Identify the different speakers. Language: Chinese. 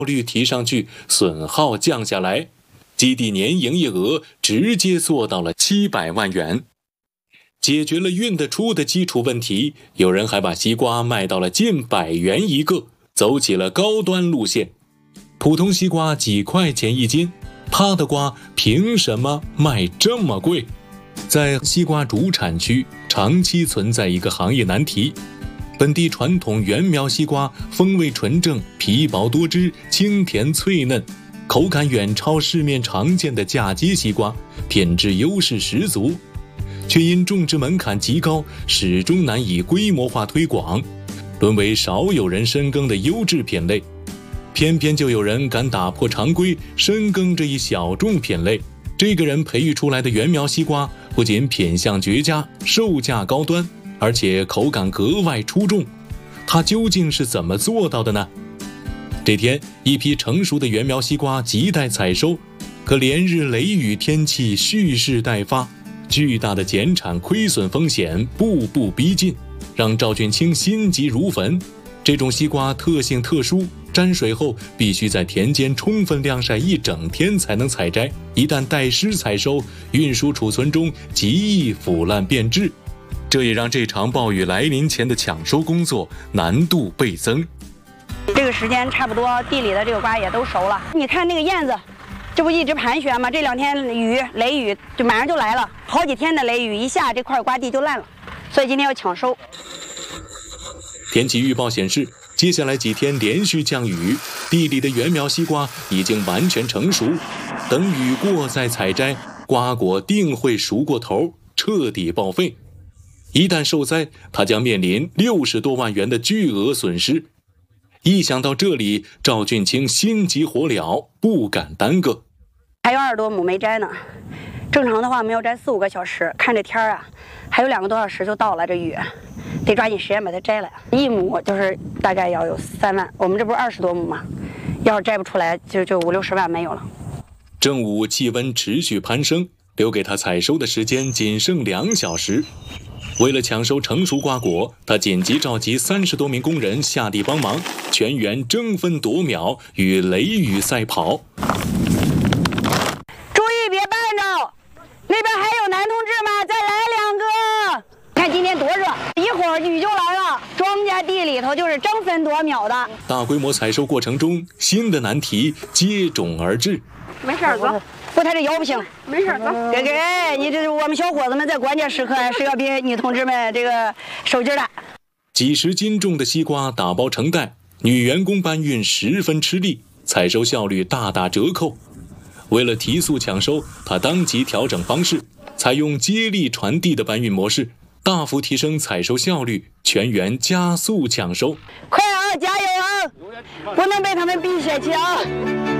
Speaker 1: 率提上去，损耗降下来，基地年营业额直接做到了700万元。解决了运得出的基础问题，有人还把西瓜卖到了近100元一个，走起了高端路线。普通西瓜几块钱一斤，他的瓜凭什么卖这么贵？在西瓜主产区长期存在一个行业难题，本地传统原苗西瓜风味纯正，皮薄多汁，清甜脆嫩，口感远超市面常见的嫁接西瓜，品质优势十足，却因种植门槛极高，始终难以规模化推广，沦为少有人深耕的优质品类。偏偏就有人敢打破常规，深耕这一小众品类。这个人培育出来的原苗西瓜不仅品相绝佳，售价高端，而且口感格外出众。他究竟是怎么做到的呢？这天，一批成熟的原苗西瓜亟待采收，可连日雷雨天气蓄势待发，巨大的减产亏损风险步步逼近，让赵俊清心急如焚。这种西瓜特性特殊，沾水后必须在田间充分晾晒1整天才能采摘，一旦带湿采收，运输储存中极易腐烂变质，这也让这场暴雨来临前的抢收工作难度倍增。
Speaker 2: 这个时间差不多，地里的这个瓜也都熟了。你看那个燕子，这不一直盘旋吗？这2天雷雨就马上就来了，好几天的雷雨一下，这块瓜地就烂了，所以今天要抢收。
Speaker 1: 天气预报显示，接下来几天连续降雨，地里的原苗西瓜已经完全成熟，等雨过再采摘，瓜果定会熟过头，彻底报废。一旦受灾，他将面临60多万元的巨额损失。一想到这里，赵俊清心急火燎，不敢耽搁。
Speaker 2: 还有20多亩没摘呢，正常的话我们要摘4、5个小时，看这天啊，还有2个多小时就到了，这雨得抓紧时间把它摘了。1亩就是大概要有3万，我们这不是20多亩吗？要是摘不出来，就50、60万没有了。
Speaker 1: 正午气温持续攀升，留给他采收的时间仅剩2小时。为了抢收成熟瓜果，他紧急召集30多名工人下地帮忙，全员争分夺秒与雷雨赛跑。
Speaker 2: 注意别绊着，那边还有男同志吗？再来2个。看今天多热，一会儿雨就来了，庄稼地里头就是争分夺秒的。
Speaker 1: 大规模采收过程中，新的难题接踵而至。
Speaker 2: 没事哥，不，他这腰不行，没事哥。给，你这我们小伙子们在关键时刻是要比女同志们这个手劲大。
Speaker 1: 几十斤重的西瓜打包成袋，女员工搬运十分吃力，采收效率大打折扣。为了提速抢收，他当即调整方式，采用接力传递的搬运模式，大幅提升采收效率，全员加速抢收。
Speaker 2: 快啊，加油啊！不能被他们逼下去啊！